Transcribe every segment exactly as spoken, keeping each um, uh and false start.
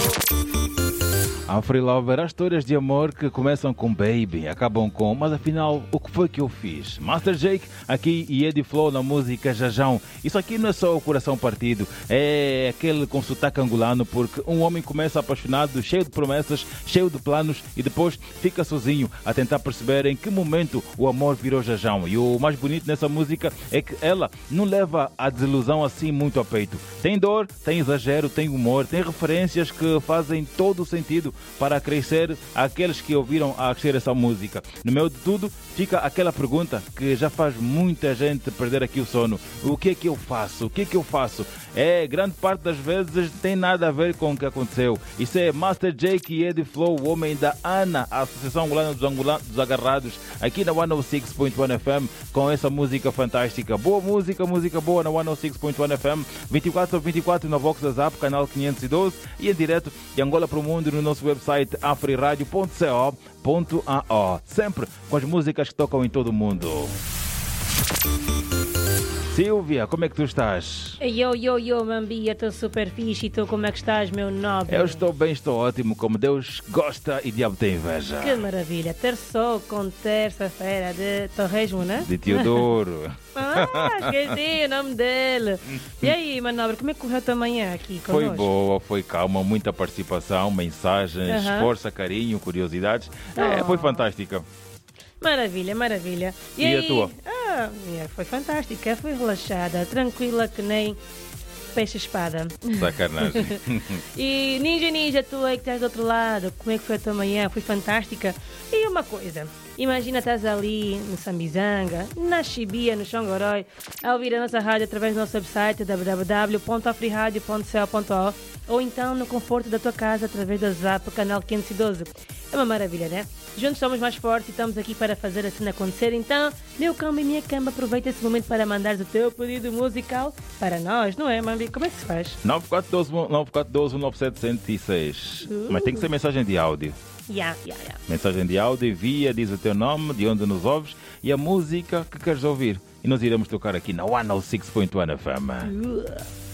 Afri Lover, há histórias de amor que começam com Baby, acabam com, mas afinal, o que foi que eu fiz? Master Jake aqui e Eddie Flow na música Jajão. Isso aqui não é só o coração partido, é aquele com sotaque angolano, porque um homem começa apaixonado, cheio de promessas, cheio de planos e depois fica sozinho a tentar perceber em que momento o amor virou Jajão. E o mais bonito nessa música é que ela não leva a desilusão assim muito a peito. Tem dor, tem exagero, tem humor, tem referências que fazem todo o sentido para crescer aqueles que ouviram a crescer essa música. No meio de tudo, fica aquela pergunta que já faz muita gente perder aqui o sono. O que é que eu faço? O que é que eu faço? É, grande parte das vezes tem nada a ver com o que aconteceu. Isso é Master Jake e Eddie Flow, o homem da ANA, a Associação Angolana dos, Angula- dos Agarrados, aqui na cento e seis ponto um F M, com essa música fantástica. Boa música, música boa na cento e seis ponto um F M, vinte e quatro por vinte e quatro na Vox Zap, canal quinhentos e doze, e em direto de Angola para o mundo no nosso website afriradio ponto co ponto a o. Sempre com as músicas que tocam em todo o mundo. Silvia, como é que tu estás? Yo, yo, yo, Mambi, eu estou super fixe. E tu, como é que estás, meu nobre? Eu estou bem, estou ótimo, como Deus gosta e diabo tem inveja. Que maravilha, ter sol com terça-feira de Torresmo, né? De Teodoro. Ah, esqueci o nome dele. E aí, meu nobre, como é que correu a tua manhã aqui conosco? Foi boa, foi calma, muita participação, mensagens, Aham. força, carinho, curiosidades. É, Oh. foi fantástica. Maravilha, maravilha. E a aí? tua? Ah, minha, foi fantástica, foi relaxada, tranquila que nem peixe-espada. Sacanagem. E Ninja Ninja, tu aí que estás do outro lado, como é que foi a tua manhã? Foi fantástica? E uma coisa, imagina estás ali no Sambizanga, na Chibia, no Xongorói, a ouvir a nossa rádio através do nosso website w w w ponto afriradio ponto co ponto a o ou então no conforto da tua casa através do Zap, canal quinhentos e doze. É uma maravilha, né? Juntos somos mais fortes e estamos aqui para fazer a cena acontecer. Então, meu camba e minha camba, aproveita esse momento para mandares o teu pedido musical para nós, não é, Mambi? Como é que se faz? nove quatro um dois, nove quatro um dois, nove sete zero seis. Uh. Mas tem que ser mensagem de áudio. Ya, ya, ya. Mensagem de áudio, envia, diz o teu nome, de onde nos ouves e a música que queres ouvir. E nós iremos tocar aqui na cento e seis ponto um F M. Uh.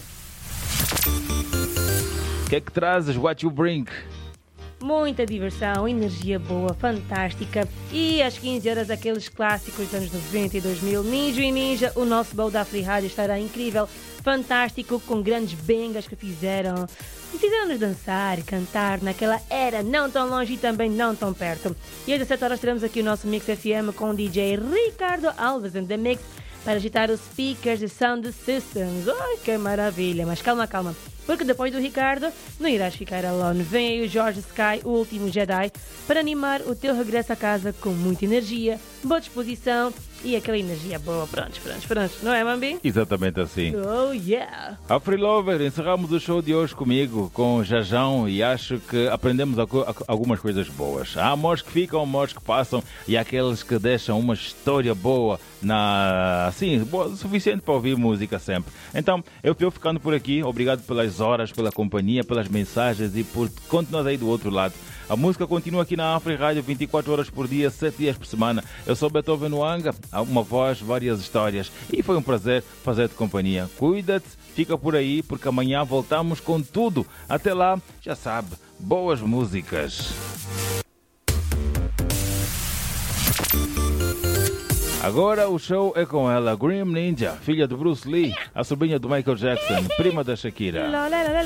O que é que trazes? What you bring? Muita diversão, energia boa, fantástica. E às quinze horas, aqueles clássicos dos anos noventa e dois mil. Ninja e Ninja, o nosso baú da Afri Rádio estará incrível, fantástico, com grandes bengas que fizeram. E fizeram-nos dançar e cantar naquela era não tão longe e também não tão perto. E às dezessete horas teremos aqui o nosso Mix F M com o D J Ricardo Alves and The Mix para agitar os speakers e sound systems. Ai, que maravilha! Mas calma, calma. Porque depois do Ricardo, não irás ficar alone. Vem aí o Jorge Sky, o último Jedi, para animar o teu regresso a casa com muita energia, boa disposição e aquela energia boa. Prontos, prontos, prontos. Não é, Mambi? Exatamente assim. Oh, yeah! Afri Lover, encerramos o show de hoje comigo, com Jajão, e acho que aprendemos algu- algumas coisas boas. Há amores que ficam, amores que passam, e há aqueles que deixam uma história boa, na assim, boa, suficiente para ouvir música sempre. Então, eu estou ficando por aqui. Obrigado pelas horas, pela companhia, pelas mensagens e por continuar aí do outro lado. A música continua aqui na Afri Rádio vinte e quatro horas por dia, sete dias por semana. Eu sou Beethoven Wanga, uma voz, várias histórias. E foi um prazer fazer-te companhia. Cuida-te, fica por aí, porque amanhã voltamos com tudo. Até lá, já sabe, boas músicas. Agora o show é com ela, Grim Ninja, filha de Bruce Lee, a sobrinha do Michael Jackson, prima da Shakira. Lá, lá, lá, lá.